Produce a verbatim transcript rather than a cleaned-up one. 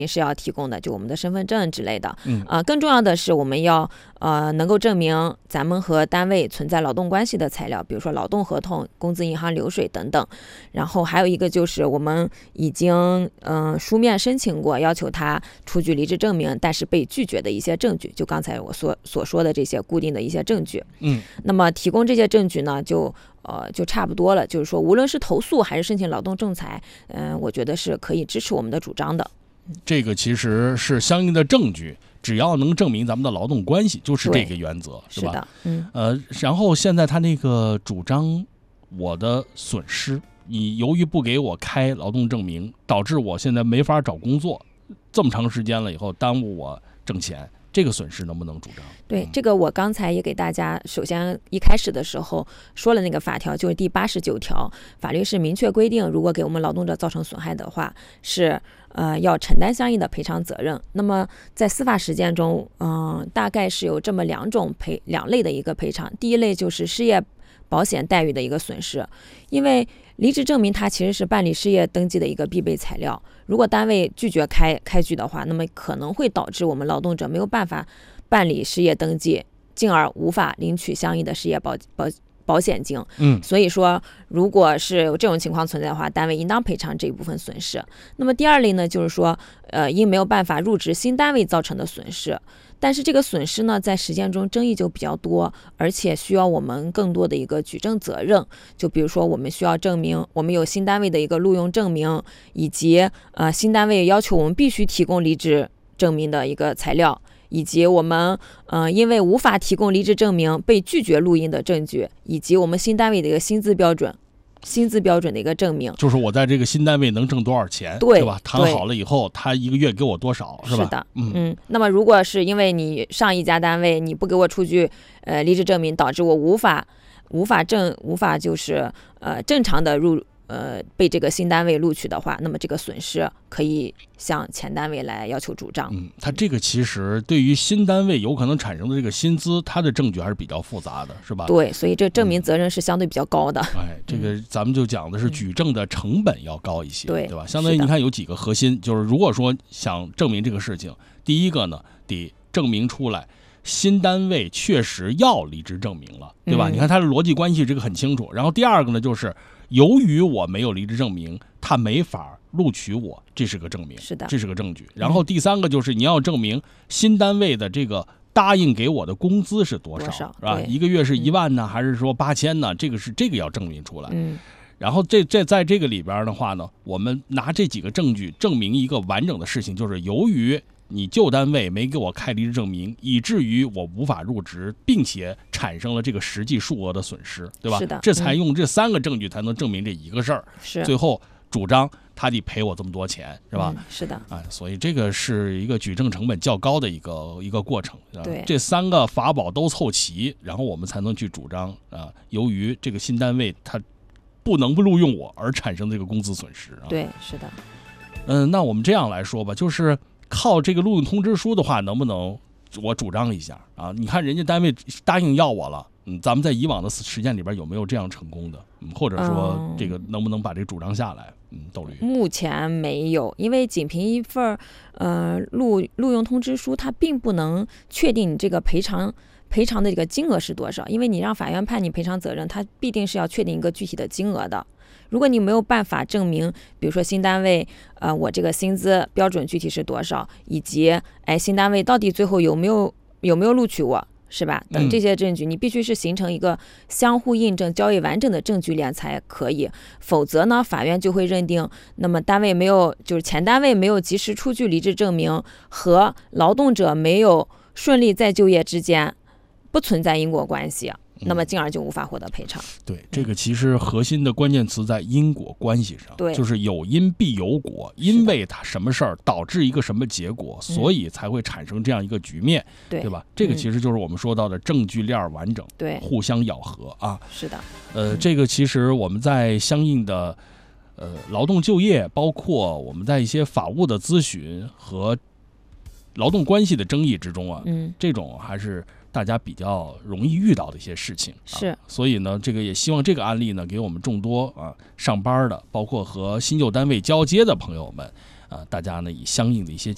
是要提供的，就我们的身份证之类的。 嗯， 呃，更重要的是我们要呃能够证明咱们和单位存在劳动关系的材料，比如说劳动合同、工资银行流水等等。然后还有一个就是我们已经嗯、呃、书面申请过，要求他出具离职证明，但是被拒绝的一些证据，就刚才我所所说的这些固定的一些证据。 嗯， 那么提供这些证据呢，就呃就差不多了。就是说，无论是投诉还是申请劳动仲裁，嗯、呃，我觉得是可以支持我们的主张的。 这个其实是相应的证据，只要能证明咱们的劳动关系，就是这个原则，是吧？ 是的，嗯， 呃，然后现在他那个主张我的损失，你由于不给我开劳动证明，导致我现在没法找工作，这么长时间了以后耽误我挣钱，这个损失能不能主张？ 对，这个我刚才也给大家，首先一开始的时候说了那个法条，就是第八十九条，法律是明确规定，如果给我们劳动者造成损害的话，是呃要承担相应的赔偿责任。那么在司法实践中，嗯、呃，大概是有这么两种赔两类的一个赔偿。第一类就是失业保险待遇的一个损失，因为离职证明它其实是办理失业登记的一个必备材料，如果单位拒绝开开具的话，那么可能会导致我们劳动者没有办法办理失业登记，进而无法领取相应的失业保保保险金。 嗯， 所以说，如果是有这种情况存在的话，单位应当赔偿这一部分损失。那么第二类呢，就是说，呃，因没有办法入职新单位造成的损失。但是这个损失呢，在实践中争议就比较多，而且需要我们更多的一个举证责任。就比如说，我们需要证明我们有新单位的一个录用证明，以及呃新单位要求我们必须提供离职证明的一个材料，以及我们呃因为无法提供离职证明被拒绝录音的证据，以及我们新单位的一个薪资标准。薪资标准的一个证明， 就是我在这个新单位能挣多少钱， 对， 是吧？谈好了以后，他一个月给我多少，是吧？ 是的， 嗯嗯。那么，如果是因为你上一家单位你不给我出具呃离职证明，导致我无法无法正无法就是呃正常的入呃被这个新单位录取的话，那么这个损失可以向前单位来要求主张。 嗯，他这个其实对于新单位有可能产生的这个薪资，他的证据还是比较复杂的，是吧？ 对，所以这证明责任是相对比较高的。 嗯、哎，这个咱们就讲的是举证的成本要高一些， 对、 嗯、对吧？相当于你看有几个核心，就是如果说想证明这个事情，第一个呢，得证明出来新单位确实要离职证明了，对吧？ 嗯、 你看它的逻辑关系这个很清楚。然后第二个呢，就是由于我没有离职证明，他没法录取我，这是个证明， 是的， 这是个证据。然后第三个就是你要证明新单位的这个答应给我的工资是多少， 多少是吧？一个月是一万呢，嗯、还是说八千呢？这个是这个要证明出来。 嗯。 然后这这在这个里边的话呢，我们拿这几个证据证明一个完整的事情，就是由于你旧单位没给我开离职证明，以至于我无法入职，并且产生了这个实际数额的损失，对吧？ 是的， 这才用这三个证据才能证明这一个事儿。 是， 最后主张他得赔我这么多钱，是吧？ 嗯、是的， 啊，所以这个是一个举证成本较高的一个一个过程。 对， 这三个法宝都凑齐，然后我们才能去主张啊，由于这个新单位他不能不录用我而产生这个工资损失啊。 对，是的。 嗯，那我们这样来说吧，就是靠这个录用通知书的话，能不能我主张一下啊？你看人家单位答应要我了，嗯，咱们在以往的实践里边有没有这样成功的？嗯，或者说这个能不能把这个主张下来？嗯，窦律。 目前没有，因为仅凭一份呃录录用通知书，它并不能确定你这个赔偿。赔偿的这个金额是多少？因为你让法院判你赔偿责任，它必定是要确定一个具体的金额的。如果你没有办法证明，比如说新单位，呃，我这个薪资标准具体是多少，以及哎新单位到底最后有没有有没有录取我，是吧？等这些证据，你必须是形成一个相互印证、交易完整的证据链才可以。否则呢，法院就会认定，那么单位没有，就是前单位没有及时出具离职证明和劳动者没有顺利再就业之间不存在因果关系，那么进而就无法获得赔偿。 对，这个其实核心的关键词在因果关系上， 对， 就是有因必有果，因为它什么事儿导致一个什么结果，所以才会产生这样一个局面， 对、 嗯、对吧？这个其实就是我们说到的证据链完整， 对， 互相咬合啊。 是的， 呃，这个其实我们在相应的呃劳动就业，包括我们在一些法务的咨询和劳动关系的争议之中啊， 嗯， 这种还是大家比较容易遇到的一些事情， 是、 啊，所以呢，这个也希望这个案例呢，给我们众多啊上班的，包括和新旧单位交接的朋友们，啊，大家呢以相应的一些